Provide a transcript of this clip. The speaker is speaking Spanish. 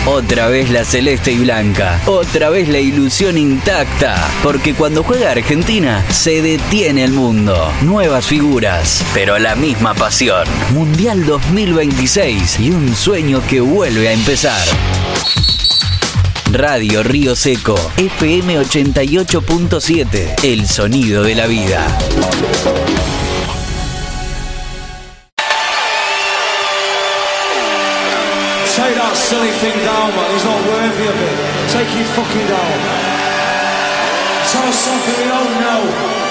Otra vez la celeste y blanca. Otra vez la ilusión intacta. Porque cuando juega Argentina, se detiene el mundo. Nuevas figuras, pero la misma pasión. Mundial 2026 y un sueño que vuelve a empezar. Radio Río Seco, FM 88.7, el sonido de la vida. Take that silly thing down, man. He's not worthy of it. Take it fucking down. Tell us something we don't know.